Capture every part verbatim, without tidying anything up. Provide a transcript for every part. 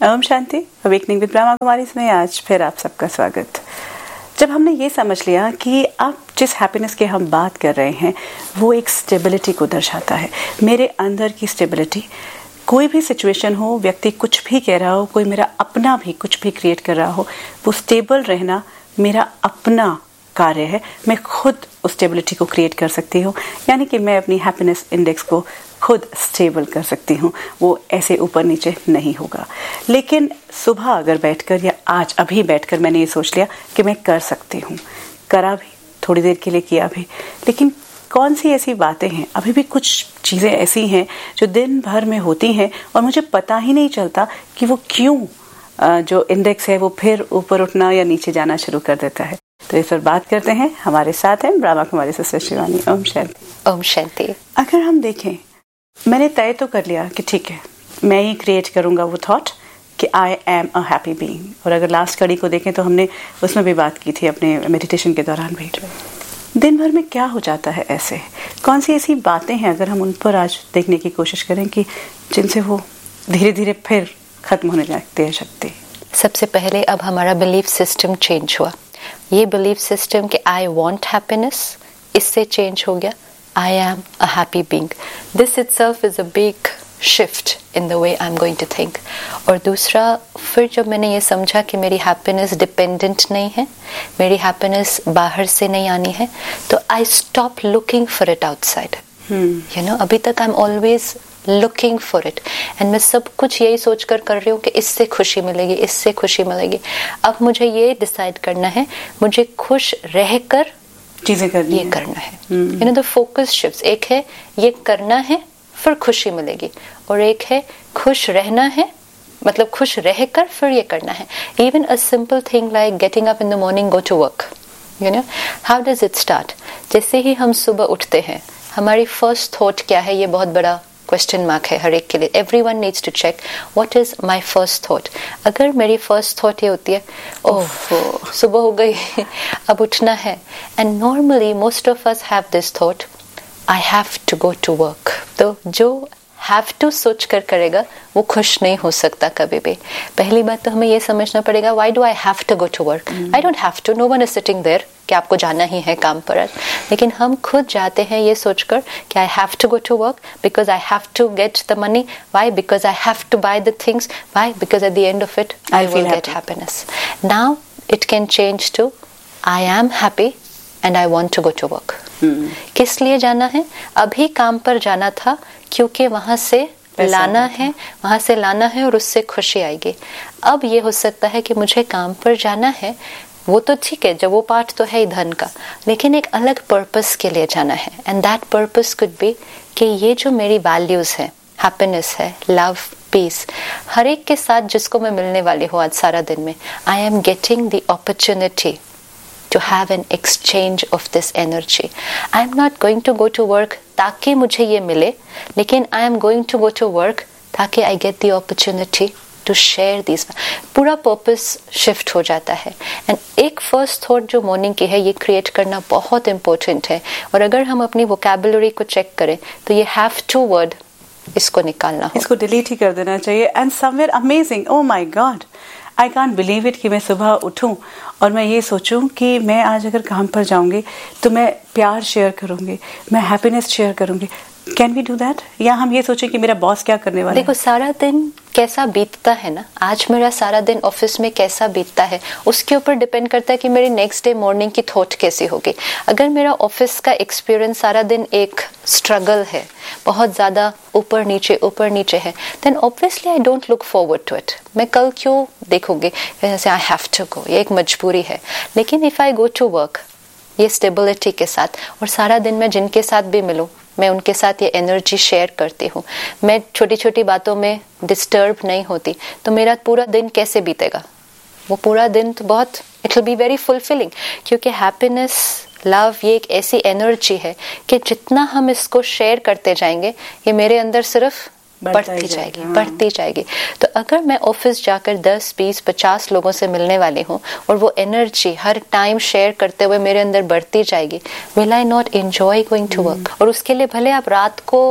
Om Shanti. Awakening with Brahma Kumari में आज फिर आप सबका स्वागत। जब हमने ये समझ लिया कि अब जिस हैप्पीनेस की हम बात कर रहे हैं वो एक स्टेबिलिटी को दर्शाता है, मेरे अंदर की स्टेबिलिटी, कोई भी सिचुएशन हो, व्यक्ति कुछ भी कह रहा हो, कोई मेरा अपना भी कुछ भी क्रिएट कर रहा हो, वो स्टेबल रहना मेरा अपना कार्य है। मैं खुद उस स्टेबिलिटी को क्रिएट कर सकती हूँ, यानी कि मैं अपनी हैप्पीनेस इंडेक्स को खुद स्टेबल कर सकती हूँ। वो ऐसे ऊपर नीचे नहीं होगा। लेकिन सुबह अगर बैठकर या आज अभी बैठकर मैंने ये सोच लिया कि मैं कर सकती हूँ, करा भी, थोड़ी देर के लिए किया भी, लेकिन कौन सी ऐसी बातें हैं, अभी भी कुछ चीज़ें ऐसी हैं जो दिन भर में होती हैं और मुझे पता ही नहीं चलता कि वो क्यों जो इंडेक्स है वो फिर ऊपर उठना या नीचे जाना शुरू कर देता है। तो इस पर बात करते हैं। हमारे साथ हैं ब्रह्मा कुमारी सिस्टर शिवानी। ओम शांति। ओम शांति। अगर हम देखें, मैंने तय तो कर लिया कि ठीक है, मैं ही क्रिएट करूंगा वो थॉट कि I am a happy being. और अगर लास्ट कड़ी को देखें तो हमने उसमें भी बात की थी अपने मेडिटेशन के दौरान भी। दिन भर में क्या हो जाता है, ऐसे कौन सी ऐसी बातें हैं अगर हम उन पर आज देखने की कोशिश करें कि जिनसे वो धीरे धीरे फिर खत्म होने लगती है शक्ति। सबसे पहले अब हमारा बिलीफ सिस्टम चेंज हुआ। ये बिलीफ सिस्टम कि आई वांट हैप्पीनेस, इससे चेंज हो गया I am a happy being. This itself is a big shift in the way I am going to think. और दूसरा, फिर जब मैंने ये समझा कि मेरी हैप्पीनेस डिपेंडेंट नहीं है, मेरी हैप्पीनेस बाहर से नहीं आनी है, तो I stop looking for it outside. You know, अभी तक I am always looking for it and मैं सब कुछ यही सोचकर कर रही हूँ कि इससे खुशी मिलेगी, इससे खुशी मिलेगी। अब मुझे ये डिसाइड करना है, मुझे खुश रहकर चीजें करनी ये है। करना है। You know, the focus shifts. एक है ये करना है फिर खुशी मिलेगी, और एक है खुश रहना है, मतलब खुश रहकर फिर ये करना है। Even a simple thing like getting up in the morning, go to work. You know, how does it start? जैसे ही हम सुबह उठते हैं, हमारी फर्स्ट थॉट क्या है? ये बहुत बड़ा क्वेश्चन मार्क है हर एक के लिए। Every one needs to check what is my first thought. अगर मेरी फर्स्ट थॉट ये होती है, ओह सुबह हो गई, अब उठना है, and normally most of us have this thought, I have to go to work. तो जो हैव टू सोच कर करेगा वो खुश नहीं हो सकता कभी भी। पहली बात तो हमें ये समझना पड़ेगा, why do I have to go to work? I don't have to, no one is sitting there कि आपको जाना ही है काम पर। लेकिन हम खुद जाते हैं ये सोचकर कि I have to go to work because I have to get the money. Why? Because I have to by the things. Why? Because at the end of it I will get happiness. Now it can change to I am happy and I want to go to work. किस लिए जाना है? अभी काम पर जाना था क्योंकि वहां से लाना है, वहां से लाना है और उससे खुशी आएगी। अब ये हो सकता है कि मुझे काम पर जाना है, वो तो ठीक है, जब वो पार्ट तो है ही धन का, लेकिन एक अलग पर्पस के लिए जाना है। And that purpose could be कि ये जो मेरी वैल्यूज है, हैप्पीनेस है, लव, पीस, हर एक के साथ जिसको मैं मिलने वाली हूँ आज सारा दिन में, I am getting the opportunity to have an exchange of this energy. I am not going to go to work ताकि मुझे ये मिले, लेकिन I am going to go to work ताकि I get the opportunity to share these. पूरा purpose shift हो जाता है। एंड एक फर्स्ट थॉट जो मॉर्निंग की है, ये क्रिएट करना बहुत इंपॉर्टेंट है। और अगर हम अपनी वोकैबुलरी को चेक करें तो ये हैव टू वर्ड, इसको निकालना हो, इसको डिलीट ही कर देना चाहिए। And somewhere amazing, oh my God, I can't believe it कि मैं सुबह उठूं और मैं ये सोचूं कि मैं आज अगर काम पर जाऊंगी तो मैं प्यार शेयर करूंगी, मैं हैप्पीनेस शेयर करूंगी। Can we do that? या हम ये सोचें कि मेरा बॉस क्या करने वाला है? देखो, सारा दिन कैसा बीतता है ना, आज मेरा सारा दिन ऑफिस में कैसा बीतता है, उसके ऊपर डिपेंड करता है कि मेरी नेक्स्ट डे मॉर्निंग की थॉट कैसी होगी। अगर मेरा ऑफिस का एक्सपीरियंस सारा दिन एक स्ट्रगल है, बहुत ज्यादा ऊपर नीचे ऊपर नीचे है, then obviously I don't look forward to it. मैं कल क्यों देखूंगी? जैसे आई हैव टू गो, ये एक मजबूरी है। लेकिन if I go to work ये स्टेबिलिटी के साथ, और सारा दिन मैं जिनके साथ भी मिलूं, मैं उनके साथ ये एनर्जी शेयर करती हूँ, मैं छोटी छोटी बातों में डिस्टर्ब नहीं होती, तो मेरा पूरा दिन कैसे बीतेगा? वो पूरा दिन तो बहुत, it will be very fulfilling. क्योंकि हैप्पीनेस, लव, ये एक ऐसी एनर्जी है कि जितना हम इसको शेयर करते जाएंगे, ये मेरे अंदर सिर्फ बढ़ती जाएगी, बढ़ती जाएगी। तो अगर मैं ऑफिस जाकर दस, बीस, पचास लोगों से मिलने वाली हूँ और वो एनर्जी हर टाइम शेयर करते हुए मेरे अंदर बढ़ती जाएगी, will I not enjoy going to work? और उसके लिए भले आप रात को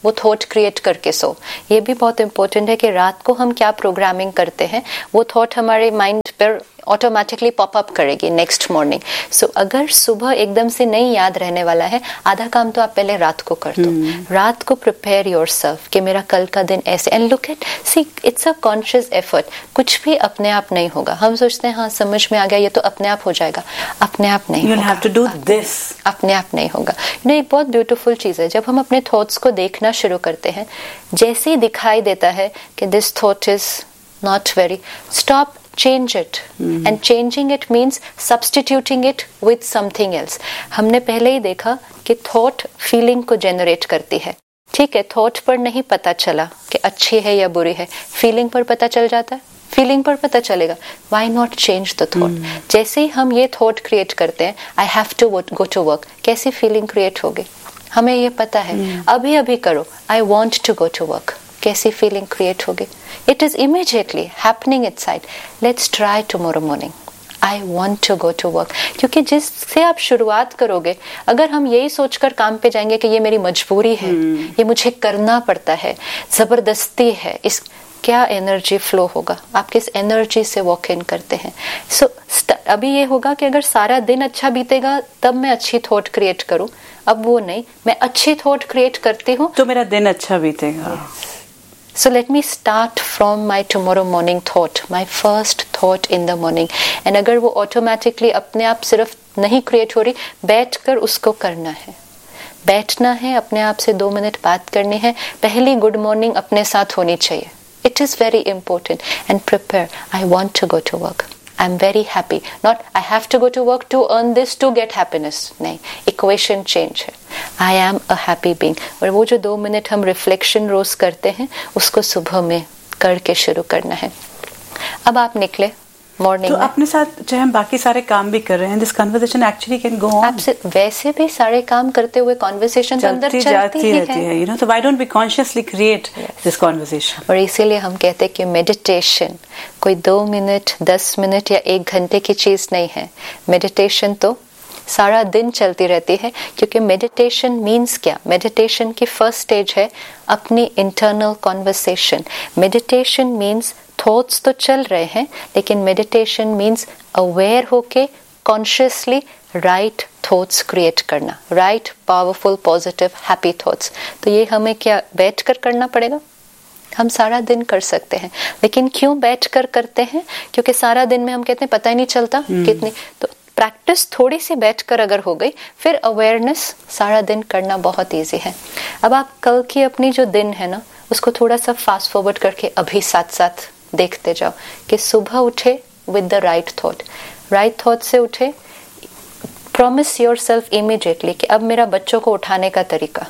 वो थॉट क्रिएट करके सो। ये भी बहुत इंपॉर्टेंट है कि रात को हम क्या प्रोग्रामिंग करते हैं वो थॉट हमारे माइंड पर ऑटोमेटिकली पॉप अप करेगी नेक्स्ट मॉर्निंग। सो अगर सुबह एकदम से नहीं याद रहने वाला है, आधा काम तो आप पहले रात को कर दो। hmm. रात को प्रिपेयर योरसेल्फ कि मेरा कल का दिन ऐसे, and look at, see it's a conscious effort. कुछ भी अपने आप नहीं होगा। हम सोचते हैं हाँ समझ में आ गया, ये तो अपने आप हो जाएगा, अपने आप नहीं You'll have to do this. अपने आप नहीं होगा। यू नो एक बहुत ब्यूटीफुल चीज है, जब हम अपने थॉट्स को देखना शुरू करते हैं, जैसे ही दिखाई देता है कि this thought is not very, stop, change it. mm-hmm. and changing it means substituting it with something else. हमने पहले ही देखा कि थॉट फीलिंग को जनरेट करती है। ठीक है, थॉट पर नहीं पता चला कि अच्छी है या बुरी है, फीलिंग पर पता चल जाता है, फीलिंग पर पता चलेगा। Why not change the thought? mm-hmm. जैसे ही हम ये थॉट क्रिएट करते हैं, I have to go to work, कैसी फीलिंग क्रिएट होगी हमें ये पता है। mm-hmm. अभी अभी करो, I want to go to work, कैसी फीलिंग क्रिएट होगी? It is immediately happening inside. Let's try tomorrow morning. I want to go to work. क्योंकि जिससे आप शुरुआत करोगे, अगर हम यही सोचकर काम पे जाएंगे कि ये मेरी मजबूरी है, hmm. ये मुझे करना पड़ता है, जबरदस्ती है, इस क्या एनर्जी फ्लो होगा? आप किस एनर्जी से वॉक इन करते हैं? सो so, अभी ये होगा कि अगर सारा दिन अच्छा बीतेगा तब मैं अच्छी थॉट क्रिएट करूं, अब वो नहीं, मैं अच्छी थॉट क्रिएट करती हूँ तो मेरा दिन अच्छा बीतेगा। yes. So let me start from my tomorrow morning thought, my first thought in the morning. And अगर वो automatically अपने आप सिर्फ नहीं create हो रही, बैठ कर उसको करना है, बैठना है, अपने आप से दो मिनट बात करनी है, पहली गुड मॉर्निंग अपने साथ होनी चाहिए। It is very important. And prepare, I want to go to work. I'm very happy. Not I have to go to work to earn this to get happiness. नहीं, equation change है। I am a happy being. और वो जो दो minute हम reflection रोज करते हैं, उसको सुबह में करके शुरू करना है। अब आप निकले मॉर्निंग तो अपने साथ चाहे हम बाकी सारे काम भी कर रहे हैं, this conversation actually can go on. वैसे भी सारे काम करते हुए कन्वर्सेशन तो अंदर चलती जाती ही रहती है, you know, so why don't we consciously create this conversation? और इसीलिए हम कहते हैं कि मेडिटेशन कोई दो मिनट, दस मिनट या एक घंटे की चीज नहीं है। मेडिटेशन तो सारा दिन चलती रहती है, क्योंकि मेडिटेशन मीन्स क्या? मेडिटेशन की फर्स्ट स्टेज है अपनी internal conversation. Meditation means thoughts तो चल रहे हैं, लेकिन मेडिटेशन मीन्स अवेयर होके कॉन्शियसली राइट थॉट्स क्रिएट करना, right powerful positive happy thoughts. तो ये हमें क्या बैठकर करना पड़ेगा? हम सारा दिन कर सकते हैं, लेकिन क्यों बैठकर करते हैं? क्योंकि सारा दिन में हम कहते हैं पता ही नहीं चलता hmm. कितनी, तो प्रैक्टिस थोड़ी सी बैठकर अगर हो गई, फिर अवेयरनेस सारा दिन करना बहुत इजी है। अब आप कल की अपनी जो दिन है ना, उसको थोड़ा सा फास्ट फॉरवर्ड करके अभी साथ साथ देखते जाओ कि सुबह उठे with the right thought, right thought से उठे, प्रॉमिस योरसेल्फ इमीडिएटली कि अब मेरा बच्चों को उठाने का तरीका,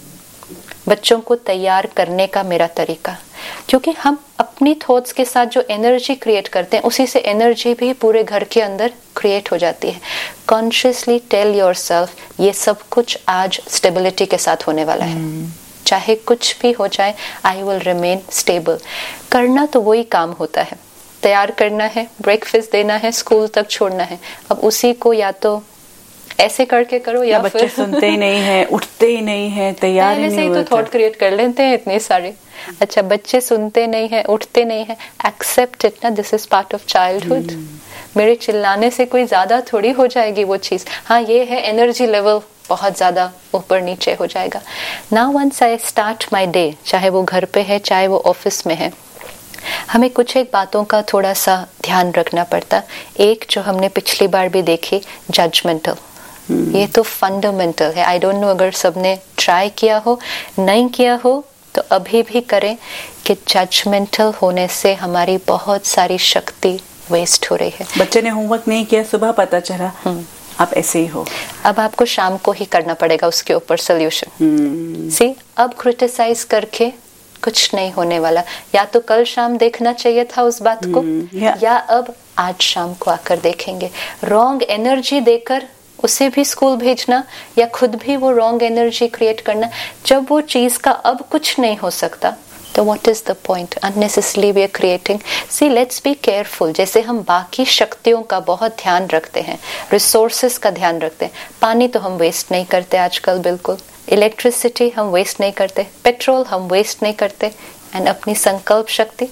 बच्चों को तैयार करने का मेरा तरीका, क्योंकि हम अपनी थॉट्स के साथ जो एनर्जी क्रिएट करते हैं, उसी से एनर्जी भी पूरे घर के अंदर क्रिएट हो जाती है। कॉन्शियसली टेल योरसेल्फ ये सब कुछ आज स्टेबिलिटी के साथ होने वाला है, hmm. चाहे कुछ भी हो जाए, आई विल रिमेन स्टेबल। करना तो वही काम होता है, तैयार करना है, ब्रेकफास्ट देना है, स्कूल तक छोड़ना है। अब उसी को या तो ऐसे करके करो या, या बच्चे सुनते ही नहीं है, उठते ही नहीं है, तैयार ही नहीं होते। पहले से ही तो थॉट क्रिएट कर लेते हैं इतने सारे। अच्छा, बच्चे सुनते नहीं है, उठते नहीं है, एक्सेप्ट इट ना, this is part of childhood. मेरे चिल्लाने से कोई ज्यादा थोड़ी हो जाएगी वो चीज। हाँ, ये है एनर्जी लेवल बहुत ज्यादा ऊपर नीचे हो जाएगा। Now once I start my day, चाहे वो घर पे है चाहे वो ऑफिस में है, हमें कुछ एक बातों का थोड़ा सा ध्यान रखना पड़ता। एक जो हमने पिछली बार भी देखी, जजमेंटल, hmm. ये तो फंडामेंटल है। आई डोंट नो अगर सबने ट्राई किया हो, नहीं किया हो तो अभी भी करें कि जजमेंटल होने से हमारी बहुत सारी शक्ति वेस्ट हो रही है। बच्चे ने होमवर्क नहीं किया, सुबह पता चला, hmm. आप ऐसे ही हो, अब आपको शाम को ही करना पड़ेगा उसके ऊपर सोल्यूशन। सी, अब क्रिटिसाइज करके कुछ नहीं होने वाला। या तो कल शाम देखना चाहिए था उस बात को, hmm, yeah. या अब आज शाम को आकर देखेंगे। रॉन्ग एनर्जी देकर उसे भी स्कूल भेजना या खुद भी वो रॉन्ग एनर्जी क्रिएट करना। जब वो चीज का अब कुछ नहीं हो सकता, तो what is the point? Unnecessarily we are creating. C, let's be careful. जैसे हम बाकी शक्तियों का बहुत ध्यान रखते हैं, रिसोर्सेस का ध्यान रखते हैं, पानी तो हम वेस्ट नहीं करते आजकल बिल्कुल, इलेक्ट्रिसिटी हम वेस्ट नहीं करते, पेट्रोल हम वेस्ट नहीं करते, एंड अपनी संकल्प शक्ति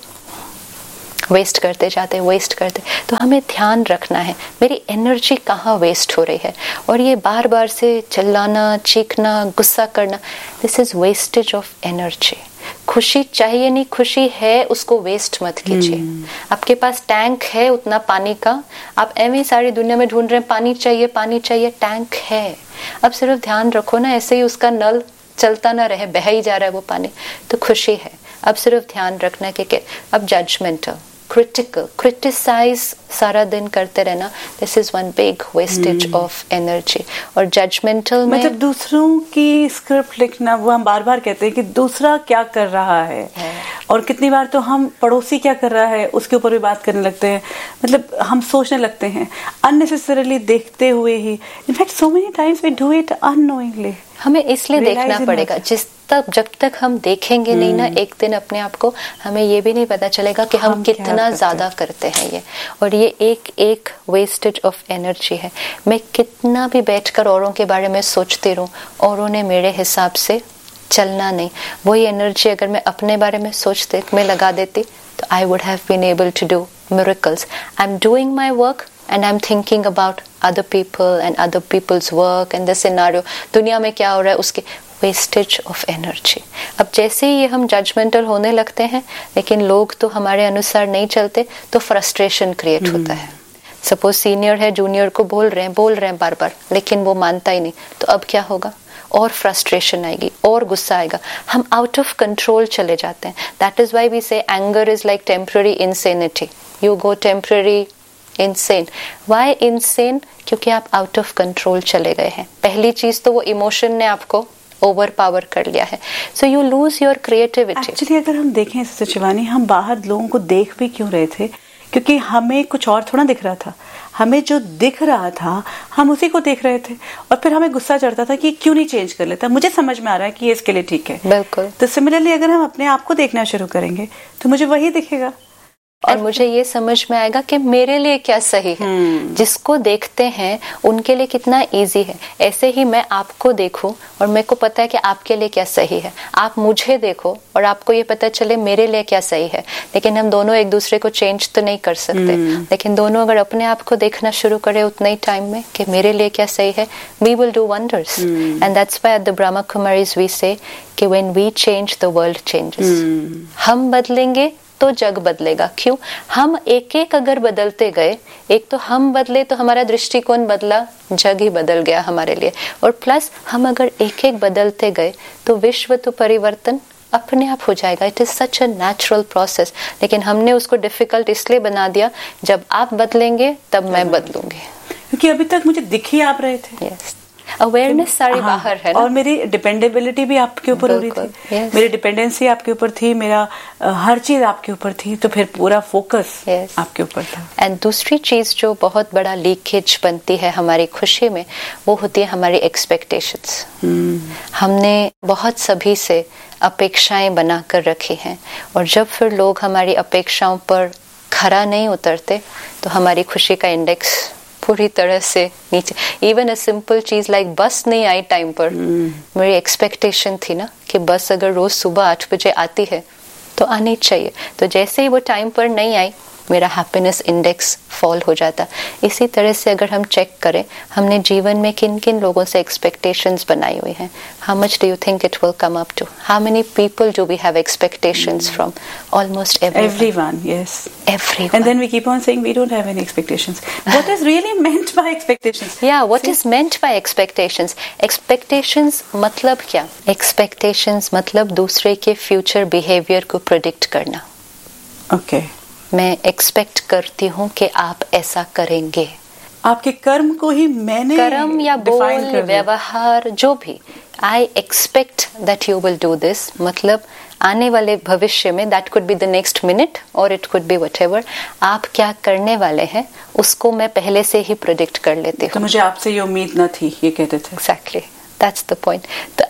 वेस्ट करते जाते वेस्ट करते. तो हमें ध्यान रखना है मेरी एनर्जी कहाँ वेस्ट हो रही है. और ये बार बार से चिल्लाना, चीखना, गुस्सा करना, this is wastage of energy. खुशी चाहिए नहीं, खुशी है उसको वेस्ट मत कीजिए. hmm. आपके पास टैंक है उतना पानी का, आप एवं सारी दुनिया में ढूंढ रहे हैं पानी चाहिए पानी चाहिए, टैंक है. अब सिर्फ ध्यान रखो ना ऐसे ही उसका नल चलता ना रहे, बह ही जा रहा है वो पानी, तो खुशी है. अब सिर्फ ध्यान रखना कि, कि अब जजमेंटल, क्रिटिकल, क्रिटिसाइज सारा दिन करते रहना, this is one big wastage of energy. और जजमेंटल में मतलब दूसरों की स्क्रिप्ट लिखना, वो हम बार बार कहते हैं कि दूसरा क्या कर रहा है, है. और कितनी बार तो हम पड़ोसी क्या कर रहा है उसके ऊपर भी बात करने लगते हैं. मतलब हम सोचने लगते हैं अननेसेसरीली, देखते हुए ही. In fact so many times we do it unknowingly. हमें इसलिए देखना पड़ेगा, जिस तक जब तक हम देखेंगे नहीं ना एक दिन अपने आप को, हमें ये भी नहीं पता चलेगा कि हम, हम कितना ज्यादा करते हैं ये. और ये एक एक वेस्टेज ऑफ एनर्जी है. मैं कितना भी बैठकर औरों के बारे में सोचती रहूं, औरों ने मेरे हिसाब से चलना नहीं. वही एनर्जी अगर मैं अपने बारे में सोचते में लगा देती तो I would have been able to do miracles. I am doing my work and I'm thinking about other people and other people's work and the scenario. दुनिया में क्या हो रहा है उसके, wastage of energy. अब जैसे ही ये हम judgmental होने लगते हैं, लेकिन लोग तो हमारे अनुसार नहीं चलते, तो frustration create hmm. होता है. सपोज सीनियर है जूनियर को बोल रहे हैं बोल रहे हैं बार बार, लेकिन वो मानता ही नहीं, तो अब क्या होगा? और फ्रस्ट्रेशन आएगी और गुस्सा आएगा, हम आउट ऑफ कंट्रोल चले जाते हैं. दैट इज वाई वी से anger is like temporary insanity. You go temporary insane. Y insane? क्योंकि आप आउट ऑफ कंट्रोल चले गए हैं. पहली चीज तो वो इमोशन ने आपको ओवर पावर कर लिया है, so you lose your creativity. Actually अगर हम देखें शिवानी, हम बाहर लोगों को देख भी क्यों रहे थे? क्योंकि हमें कुछ और थोड़ा दिख रहा था. हमें जो दिख रहा था हम उसी को देख रहे थे, और फिर हमें गुस्सा चढ़ता था कि क्यों नहीं चेंज कर लेता. मुझे समझ में आ रहा है कि ये इसके लिए ठीक है. बिल्कुल. तो सिमिलरली अगर हम अपने आप को देखना शुरू करेंगे तो मुझे वही दिखेगा, और मुझे ये समझ में आएगा कि मेरे लिए क्या सही है. hmm. जिसको देखते हैं उनके लिए कितना इजी है. ऐसे ही मैं आपको देखूं और मेरे को पता है कि आपके लिए क्या सही है, आप मुझे देखो और आपको ये पता चले मेरे लिए क्या सही है. लेकिन हम दोनों एक दूसरे को चेंज तो नहीं कर सकते. hmm. लेकिन दोनों अगर अपने आप को देखना शुरू करें उतने ही टाइम में कि मेरे लिए क्या सही है, we will do wonders. And that's why at the Brahma Kumaris we से कि when we change the world changes. हम बदलेंगे तो जग बदलेगा. क्यों? हम एक एक अगर बदलते गए, एक तो हम बदले तो हमारा दृष्टिकोण बदला, जग ही बदल गया हमारे लिए. और प्लस हम अगर एक एक बदलते गए तो विश्व तो परिवर्तन अपने आप हो जाएगा. It is such a natural process. लेकिन हमने उसको डिफिकल्ट इसलिए बना दिया, जब आप बदलेंगे तब मैं बदलूंगी. क्योंकि अभी तक मुझे दिख ही आप रहे थे. yes. अवेयरनेस सारी हाँ, बाहर है ना? और मेरी डिपेंडेबिलिटी भी आपके ऊपर हो रही थी. yes. मेरी डिपेंडेंसी आपके ऊपर थी, मेरा uh, हर चीज आपके ऊपर थी, तो फिर पूरा फोकस yes. आपके ऊपर था. एंड दूसरी चीज जो बहुत बड़ा लीकेज बनती है हमारी खुशी में, वो होती है हमारी एक्सपेक्टेशंस. hmm. हमने बहुत सभी से अपेक्षाएं बना कर रखी हैं, और जब फिर लोग हमारी अपेक्षाओं पर खरा नहीं उतरते तो हमारी खुशी का इंडेक्स पूरी तरह से नीचे. इवन अ सिंपल चीज लाइक बस नहीं आई टाइम पर. hmm. मेरी एक्सपेक्टेशन थी ना कि बस अगर रोज सुबह आठ बजे आती है तो आनी चाहिए, तो जैसे ही वो टाइम पर नहीं आई मेरा हैप्पीनेस इंडेक्स फॉल हो जाता. इसी तरह से अगर हम चेक करें हमने जीवन में किन किन लोगों से एक्सपेक्टेशंस बनाई हुई हैं, how much do you think it will come up to? How many people do we have expectations from? Almost everyone. Yes, everyone. And then we keep on saying we don't have any expectations. What is really meant by expectations? Yeah, what See? is meant by expectations? Expectations मतलब क्या? Expectations मतलब दूसरे के future behaviour को predict करना. Okay. मैं expect करती हूँ कि आप ऐसा करेंगे. आपके कर्म को ही मैंने कर्म या बोल व्यवहार जो भी, I expect that you will do this, मतलब आने वाले भविष्य में, that could be the next minute और इट कुड बी व्हाटएवर, आप क्या करने वाले हैं उसको मैं पहले से ही प्रेडिक्ट कर लेती हूँ. तो मुझे आपसे ये उम्मीद न थी, ये कहते थे. Exactly, that's the point. तो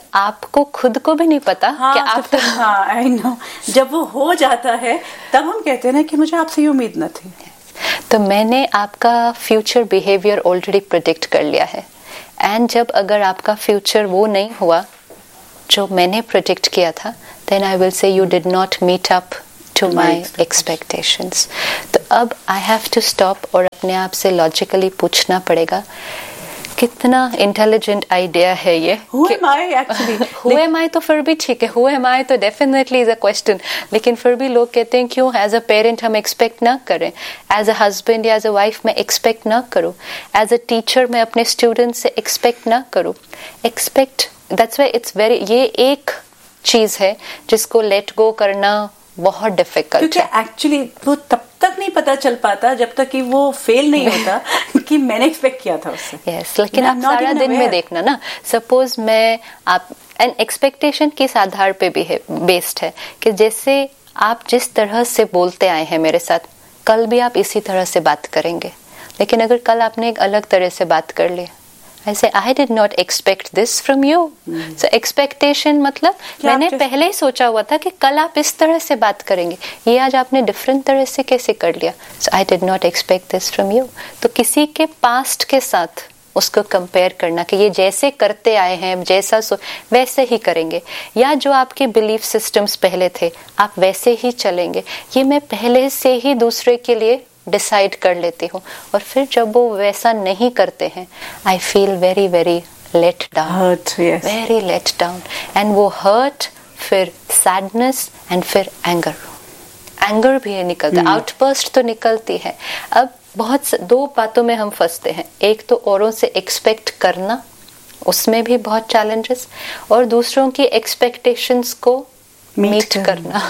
आपको खुद को भी नहीं पता हाँ, कि आप तो हाँ आई नो, जब वो हो जाता है तब हम कहते हैं ना कि मुझे आपसे ये उम्मीद न थी। तो मैंने आपका फ्यूचर बिहेवियर ऑलरेडी प्रेडिक्ट कर लिया है, एंड जब अगर आपका फ्यूचर वो नहीं हुआ जो मैंने प्रेडिक्ट किया था, then I will say you did not meet up to my expectations. तो अब आई हैव टू स्टॉप और अपने आप से लॉजिकली पूछना पड़ेगा, कितना इंटेलिजेंट आइडिया है ये। Who am I actually? Who am I तो फिर भी ठीक है, Who am I तो डेफिनेटली इज अ क्वेश्चन, लेकिन फिर भी लोग कहते हैं क्यों एज अ पेरेंट हम एक्सपेक्ट ना करें, एज अ हस्बैंड या एज अ वाइफ मैं एक्सपेक्ट ना करूं, एज अ टीचर मैं अपने स्टूडेंट से एक्सपेक्ट ना करूं। Expect, that's why it's very, ये एक चीज है जिसको लेट गो करना बहुत डिफिकल्ट है, क्योंकि एक्चुअली वो तब तक नहीं पता चल पाता जब तक कि वो फेल नहीं होता कि मैंने एक्सपेक्ट किया था उससे। यस yes, लेकिन आप सारा दिन में देखना ना, सपोज मैं आप एन एक्सपेक्टेशन किस आधार पे भी है बेस्ड है कि जैसे आप जिस तरह से बोलते आए हैं मेरे साथ, कल भी आप इसी तरह से बात करेंगे। लेकिन अगर कल आपने एक अलग तरह से बात कर ली, I say I did not expect this from you. Hmm. So expectation मतलब मैंने just... पहले ही सोचा हुआ था कि कल आप इस तरह से बात करेंगे, ये आज आपने डिफरेंट तरह से कैसे कर लिया। So I did not expect this from you. तो किसी के पास्ट के साथ उसको कंपेयर करना कि ये जैसे करते आए हैं जैसा सो वैसे ही करेंगे, या जो आपके बिलीफ सिस्टम्स पहले थे आप वैसे ही चलेंगे, ये मैं पहले से ही दूसरे के लिए डिसाइड कर लेती हूँ। और फिर जब वो वैसा नहीं करते हैं, I feel very very let down, very let down, and वो हर्ट, फिर सैडनेस, एंड फिर एंगर, एंगर भी निकलता है, आउटबर्स्ट तो निकलती है। अब बहुत दो बातों में हम फंसते हैं, एक तो औरों से एक्सपेक्ट करना, उसमें भी बहुत चैलेंजेस, और दूसरों की एक्सपेक्टेशंस को मीट करना,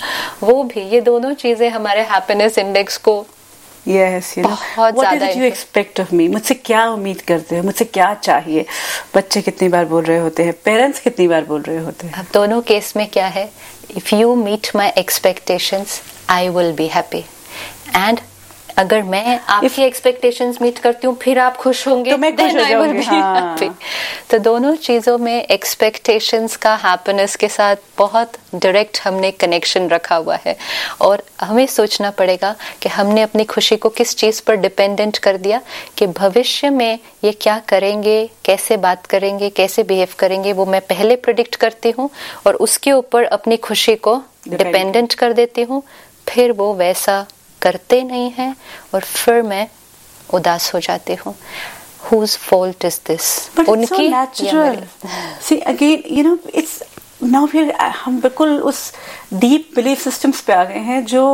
वो भी। ये दोनों चीजें हमारे हैप्पीनेस इंडेक्स को Yes, you know, बहुत what ज्यादा did you expect of me? मुझसे क्या उम्मीद करते हो, मुझसे क्या चाहिए। बच्चे कितनी बार बोल रहे होते हैं, पेरेंट्स कितनी बार बोल रहे होते हैं। अब दोनों केस में क्या है, if you meet my expectations I will be happy, and अगर मैं आपकी एक्सपेक्टेशंस मीट करती हूँ फिर आप खुश होंगे, तो मैं खुश हो जाऊंगी। हाँ। तो दोनों चीजों में एक्सपेक्टेशंस का हैप्पीनेस के साथ बहुत डायरेक्ट हमने कनेक्शन रखा हुआ है, और हमें सोचना पड़ेगा कि हमने अपनी खुशी को किस चीज पर डिपेंडेंट कर दिया, कि भविष्य में ये क्या करेंगे, कैसे बात करेंगे, कैसे बिहेव करेंगे, वो मैं पहले प्रेडिक्ट करती हूँ और उसके ऊपर अपनी खुशी को डिपेंडेंट कर देती हूँ, फिर वो वैसा करते नहीं हैं और फिर मैं उदास हो जाती हूँ। Whose fault is this? But it's so natural. See again, you know, it's now फिर हम बिल्कुल उस डीप बिलीफ सिस्टम्स पे आ गए हैं जो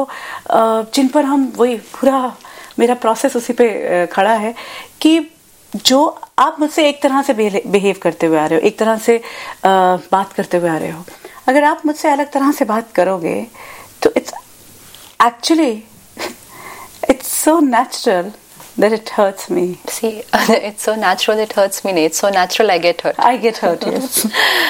जिन पर हम वही पूरा मेरा प्रोसेस उसी पे खड़ा है कि जो आप मुझसे एक तरह से बिहेव करते हुए आ रहे हो, एक तरह से बात करते हुए आ रहे हो, अगर आप मुझसे अलग तरह से बात करोगे तो it's actually it's so natural that it hurts me. See, it's so natural it hurts me. It's so natural I get hurt. I get hurt, yes.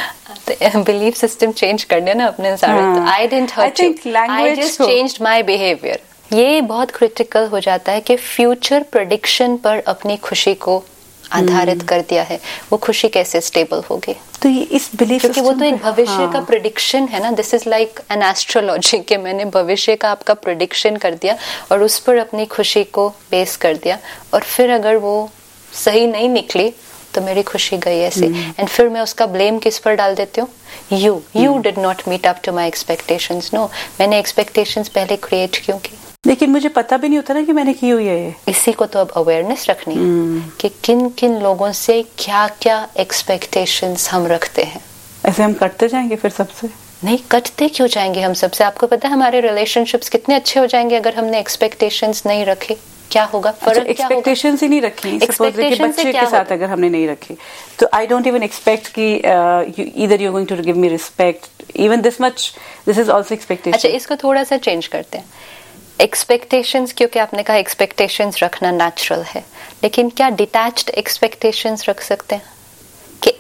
The belief system change करने ना अपने सारे. हाँ. I didn't hurt I think you. Language I just changed my behavior. ये बहुत critical हो जाता है कि फ्यूचर प्रेडिक्शन पर अपनी खुशी को आधारित कर दिया है, वो खुशी कैसे स्टेबल होगी। तो ये इस बिलीफ, क्योंकि वो तो एक भविष्य हाँ. का प्रेडिक्शन है ना, this is like an astrology के मैंने भविष्य का आपका प्रेडिक्शन कर दिया और उस पर अपनी खुशी को बेस कर दिया, और फिर अगर वो सही नहीं निकली तो मेरी खुशी गई ऐसे, एंड फिर मैं उसका ब्लेम किस पर डाल देती हूँ, you you did not meet up to my expectations. No, मैंने एक्सपेक्टेशंस पहले क्रिएट क्यों की, लेकिन मुझे पता भी नहीं होता ना कि मैंने की हुई है। इसी को तो अब अवेयरनेस रखनी है hmm. कि किन किन लोगों से क्या क्या एक्सपेक्टेशंस हम रखते हैं। ऐसे हम कटते जाएंगे फिर सबसे? नहीं, कटते क्यों जाएंगे हम सबसे? आपको पता है हमारे रिलेशनशिप्स कितने अच्छे हो जाएंगे अगर हमने एक्सपेक्टेशंस नहीं रखे। क्या होगा फर्क? अच्छा, एक्सपेक्टेशंस ही नहीं रखी, सपोज कि बच्चे के साथ अगर हमने नहीं रखी तो आई डोंट इवन एक्सपेक्ट कि either you are going to give me respect, even this much, this is also expectation. अच्छा, इसको थोड़ा सा चेंज करते हैं। एक्सपेक्टेशंस, क्योंकि आपने कहा एक्सपेक्टेशंस रखना नेचुरल है, लेकिन क्या डिटैच्ड एक्सपेक्टेशंस रख सकते हैं कि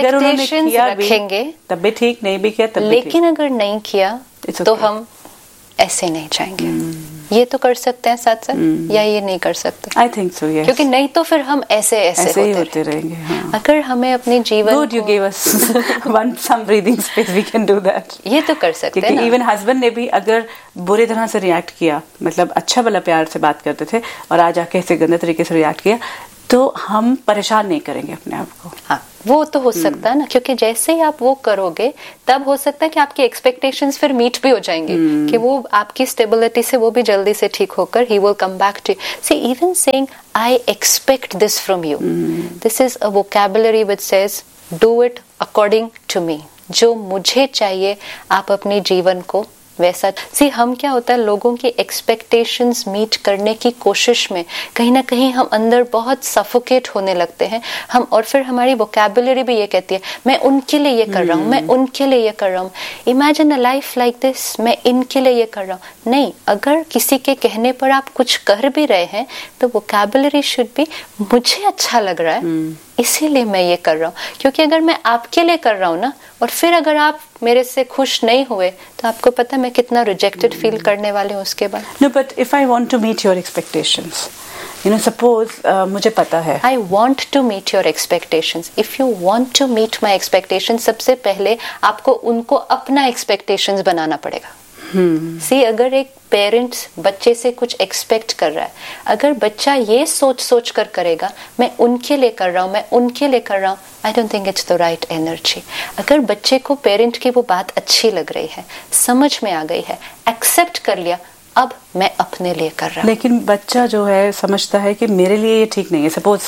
एक्सपेक्टेशंस रखेंगे तब भी ठीक, नहीं भी किया तब भी लेकिन अगर नहीं किया तो हम ऐसे नहीं जाएंगे। hmm. ये तो कर सकते हैं साथ साथ, hmm. या ये नहीं कर सकते? I think so, yes. क्योंकि नहीं तो फिर हम ऐसे ऐसे, ऐसे होते, होते रहेंगे। हाँ. अगर हमें अपने जीवन Good, you gave us one some breathing space, we can do that. ये तो कर सकते हैं ना। इवन हस्बैंड ने भी अगर बुरी तरह से रिएक्ट किया, मतलब अच्छा भला प्यार से बात करते थे और आज आके ऐसे गंदे तरीके से रिएक्ट किया, तो हम परेशान नहीं करेंगे अपने आप को। हाँ, वो तो हो सकता है ना, क्योंकि जैसे ही आप वो करोगे तब हो सकता है कि आपकी एक्सपेक्टेशंस फिर मीट भी हो जाएंगे, hmm. कि वो आपकी स्टेबिलिटी से वो भी जल्दी से ठीक होकर he will come back to see even saying I expect this from you, this is a vocabulary which says do it according to me. जो मुझे चाहिए आप अपने जीवन को वैसा सी हम क्या होता है लोगों की एक्सपेक्टेशंस मीट करने की कोशिश में कहीं ना कहीं हम अंदर बहुत सफोकेट होने लगते हैं हम, और फिर हमारी वोकैबुलरी भी ये कहती है मैं उनके लिए ये कर रहा हूँ, मैं उनके लिए ये कर रहा हूँ। Imagine a life like this, मैं इनके लिए ये कर रहा हूँ। नहीं, अगर किसी के कहने पर आप कुछ कर भी रहे हैं तो वोकैबुलरी शुड बी मुझे अच्छा लग रहा है इसीलिए मैं ये कर रहा हूँ। क्योंकि अगर मैं आपके लिए कर रहा हूँ ना, और फिर अगर आप मेरे से खुश नहीं हुए तो आपको पता मैं कितना रिजेक्टेड फील करने वाले हूँ उसके बाद। No, but if I want to meet your expectations, you know suppose मुझे पता है I want to meet your expectations, if you want to meet my expectations, सबसे पहले आपको उनको अपना एक्सपेक्टेशंस बनाना पड़ेगा। hmm. सी अगर एक पेरेंट्स बच्चे से कुछ एक्सपेक्ट कर रहा है, अगर बच्चा ये सोच सोच कर करेगा मैं उनके लिए कर रहा हूँ, मैं उनके लिए कर रहा हूँ, I don't think it's the right energy. अगर बच्चे को पेरेंट की वो बात अच्छी लग रही है, समझ में आ गई है, एक्सेप्ट कर लिया, अब मैं अपने लिए कर रहा हूँ। लेकिन बच्चा जो है समझता है कि मेरे लिए ये ठीक नहीं है। सपोज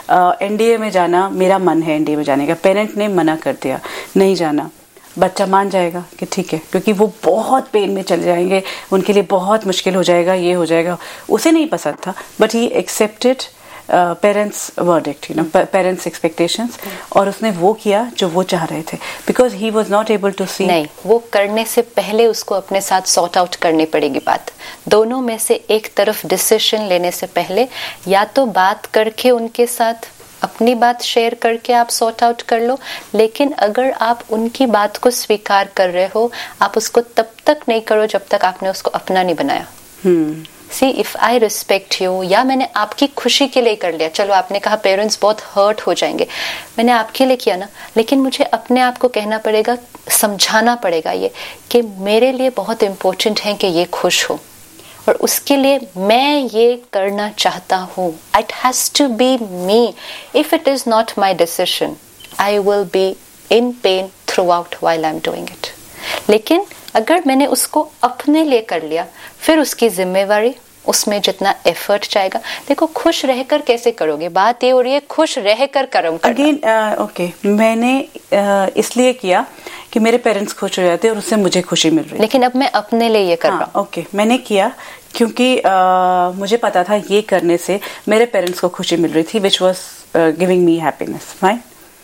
एनडीए में जाना मेरा मन है, एनडीए में जाने का, पेरेंट ने मना कर दिया नहीं जाना, बच्चा मान जाएगा कि ठीक है, क्योंकि वो बहुत पेन में चले जाएंगे, उनके लिए बहुत मुश्किल हो जाएगा, ये हो जाएगा। उसे नहीं पसंद था but he accepted parents verdict, you know parents expectations, और उसने वो किया जो वो चाह रहे थे because he was not able to सी। नहीं, वो करने से पहले उसको अपने साथ सॉर्ट आउट करनी पड़ेगी बात। दोनों में से एक तरफ डिसीजन लेने से पहले या तो बात करके उनके साथ अपनी बात शेयर करके आप सॉर्ट आउट कर लो, लेकिन अगर आप उनकी बात को स्वीकार कर रहे हो, आप उसको तब तक नहीं करो जब तक आपने उसको अपना नहीं बनाया। See if I respect you, या मैंने आपकी खुशी के लिए कर लिया, चलो आपने कहा पेरेंट्स बहुत हर्ट हो जाएंगे, मैंने आपके लिए किया ना, लेकिन मुझे अपने आप को कहना पड़ेगा, समझाना पड़ेगा ये कि मेरे लिए बहुत इंपॉर्टेंट है कि ये खुश हो, और उसके लिए मैं ये करना चाहता हूँ। It has to be me. If it is not my decision I will be in pen through out while I am doing it. लेकिन अगर मैंने उसको अपने लिए कर लिया, फिर उसकी जिम्मेवारी, उसमें जितना एफर्ट जाएगा। देखो खुश रहकर कैसे करोगे, बात ये हो रही है खुश रहकर करो। अगेन ओके, मैंने uh, इसलिए किया कि मेरे पेरेंट्स खुश हो जाते और उससे मुझे खुशी मिल रही, लेकिन अब मैं अपने लिए ये कर रहा हूँ। ओके, मैंने किया क्योंकि uh, मुझे पता था ये करने से मेरे पेरेंट्स को खुशी मिल रही थी, which was giving me happiness, fine.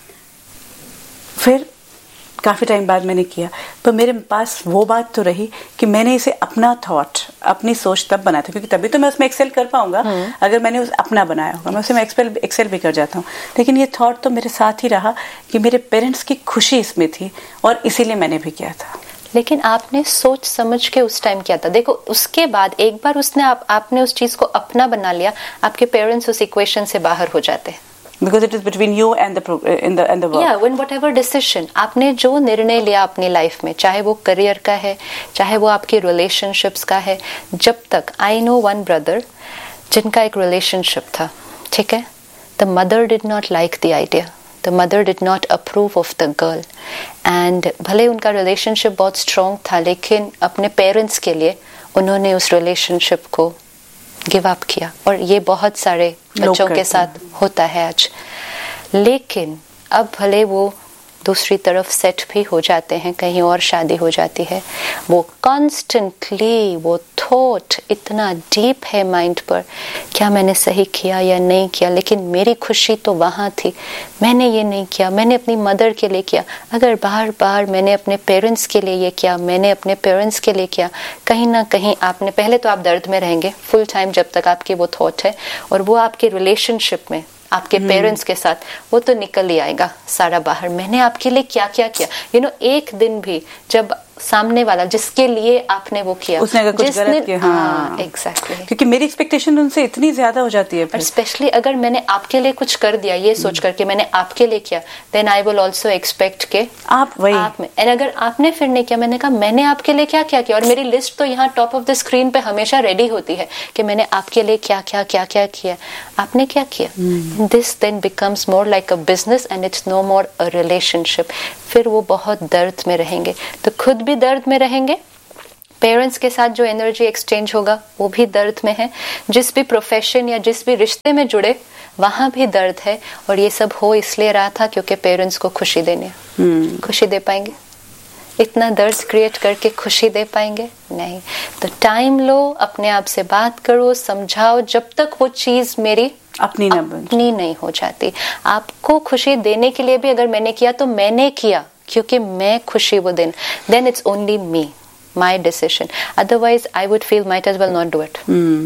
फिर काफ़ी टाइम बाद मैंने किया, तो मेरे पास वो बात तो रही कि मैंने इसे अपना थॉट, अपनी सोच तब बनाया था, क्योंकि तभी तो मैं उसमें एक्सेल कर पाऊंगा। अगर मैंने उस अपना बनाया होगा, मैं उसे मैं एक्सेल एक्सेल भी कर जाता हूँ। लेकिन ये थॉट तो मेरे साथ ही रहा कि मेरे पेरेंट्स की खुशी इसमें थी, और इसीलिए मैंने भी किया था। लेकिन आपने सोच समझ के उस टाइम किया था। देखो उसके बाद एक बार उसने आप, आपने उस चीज को अपना बना लिया, आपके पेरेंट्स उस इक्वेशन से बाहर हो जाते हैं। Because it is between you and the in the and the work. Yeah, when whatever decision आपने जो निर्णय लिया अपनी लाइफ में, चाहे वो करियर का है, चाहे वो आपके रिलेशनशिप्स का है, जब तक आई नो वन ब्रदर जिनका एक रिलेशनशिप था, ठीक है, the mother did not like the idea, the mother did not approve of the girl, and भले उनका रिलेशनशिप बहुत स्ट्रॉन्ग था, लेकिन अपने पेरेंट्स के लिए उन्होंने उस रिलेशनशिप को गिव अप किया, और ये बहुत सारे बच्चों के साथ होता है आज। लेकिन अब भले वो दूसरी तरफ सेट भी हो जाते हैं, कहीं और शादी हो जाती है, वो कॉन्स्टेंटली वो थॉट इतना डीप है माइंड पर, क्या मैंने सही किया या नहीं किया, लेकिन मेरी खुशी तो वहाँ थी, मैंने ये नहीं किया, मैंने अपनी मदर के लिए किया। अगर बार बार मैंने अपने पेरेंट्स के लिए ये किया, मैंने अपने पेरेंट्स के लिए किया, कहीं ना कहीं आपने पहले तो आप दर्द में रहेंगे फुल टाइम जब तक आपकी वो थॉट है, और वो आपके रिलेशनशिप में आपके पेरेंट्स के साथ वो तो निकल ही आएगा सारा बाहर। मैंने आपके लिए क्या क्या किया, यू नो एक दिन भी जब सामने वाला जिसके लिए आपने वो किया, उसने अगर कुछ गलत किया, हाँ एग्जैक्टली, क्योंकि मेरी एक्सपेक्टेशन उनसे इतनी ज्यादा हो जाती है। स्पेशली अगर मैंने आपके लिए कुछ कर दिया ये सोच करके मैंने आपके लिए किया, then I will also expect के आप वही आप में, एंड अगर आपने फिर नहीं किया, मैंने कहा मैंने आपके लिए क्या क्या किया, और मेरी लिस्ट तो यहाँ टॉप ऑफ द स्क्रीन पे हमेशा रेडी होती है कि मैंने आपके लिए क्या क्या क्या क्या किया, आपने क्या किया, this then becomes more like a business and it's no more a relationship. फिर वो बहुत दर्द में रहेंगे, तो खुद भी दर्द में रहेंगे, पेरेंट्स के साथ जो एनर्जी एक्सचेंज होगा वो भी दर्द में है, जिस भी प्रोफेशन या जिस भी रिश्ते में जुड़े वहां भी दर्द है, और ये सब हो इसलिए रहा था क्योंकि पेरेंट्स को खुशी देनी है। hmm. खुशी दे पाएंगे? इतना दर्द क्रिएट करके खुशी दे पाएंगे? नहीं। तो टाइम लो, अपने आप से बात करो, समझाओ, जब तक वो चीज मेरी अपनी न अपनी नहीं हो जाती। आपको खुशी देने के लिए भी अगर मैंने किया तो मैंने किया क्योंकि मैं खुशी वो दिन, then it's only me, my decision, otherwise I would feel might as well not do it.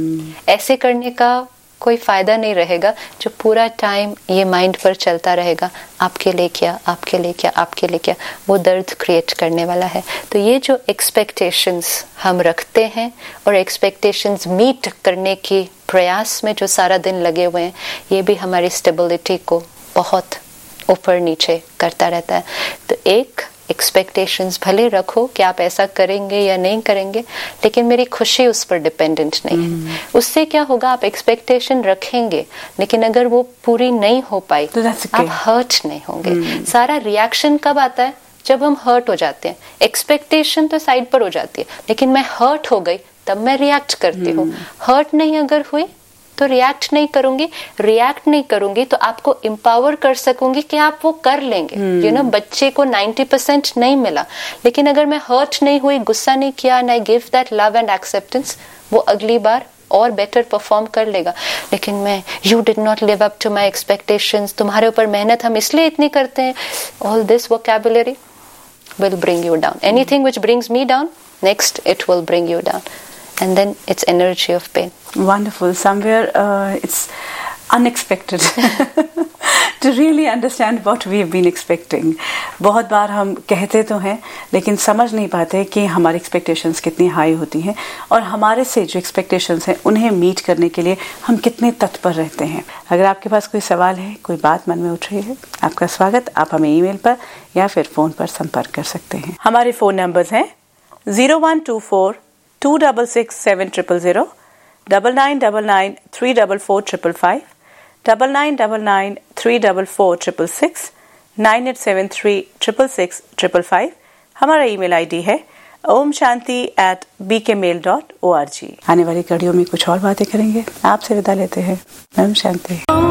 ऐसे करने का कोई फायदा नहीं रहेगा जो पूरा टाइम ये माइंड पर चलता रहेगा, आपके लिए क्या, आपके लिए क्या, आपके लिए क्या, वो दर्द क्रिएट करने वाला है। तो ये जो एक्सपेक्टेशंस हम रखते हैं और एक्सपेक्टेशंस मीट करने की प्रयास में जो सारा दिन लगे हुए हैं, ये भी हमारी स्टेबिलिटी को बहुत ऊपर नीचे करता रहता है। तो एक एक्सपेक्टेशंस भले रखो कि आप ऐसा करेंगे या नहीं करेंगे, लेकिन मेरी खुशी उस पर डिपेंडेंट नहीं है। mm. उससे क्या होगा, आप एक्सपेक्टेशन रखेंगे लेकिन अगर वो पूरी नहीं हो पाई तो आप हर्ट नहीं होंगे। mm. सारा रिएक्शन कब आता है? जब हम हर्ट हो जाते हैं। एक्सपेक्टेशन तो साइड पर हो जाती है, लेकिन मैं हर्ट हो गई तब मैं रिएक्ट करती हूँ। हर्ट नहीं अगर हुई तो रिएक्ट नहीं करूंगी, रिएक्ट नहीं करूंगी तो आपको एम्पावर कर सकूंगी कि आप वो कर लेंगे। यू you नो know, बच्चे को नाइंटी परसेंट नहीं मिला, लेकिन अगर मैं हर्ट नहीं हुई, गुस्सा नहीं किया, and I give that love and acceptance, वो अगली बार और बेटर परफॉर्म कर लेगा। लेकिन मैं you did not live up to my expectations, तुम्हारे ऊपर मेहनत हम इसलिए इतनी करते हैं, all this vocabulary will bring you down. Anything which brings me down, next it will bring you down, and then it's energy of pain. Wonderful. Somewhere uh, it's unexpected to really understand what we've been expecting. बहुत बार हम कहते तो हैं लेकिन समझ नहीं पाते कि हमारी expectations कितनी हाई होती हैं, और हमारे से जो expectations हैं उन्हें मीट करने के लिए हम कितने तत्पर रहते हैं। अगर आपके पास कोई सवाल है, कोई बात मन में उठ रही है, आपका स्वागत। आप हमें ईमेल पर या फिर फोन पर संपर्क कर सकते हैं। हमारे फोन नंबर्स हैं zero one two four to double six seven triple zero, double nine double nine three double four triple five, double nine double nine three double four triple six, nine eight seven three triple six triple five. हमारा email ID है Om Shanti eight B के mail dot O R G. आने वाली कड़ियों में कुछ और बातें करेंगे। आपसे विदा लेते हैं। ओम शांति।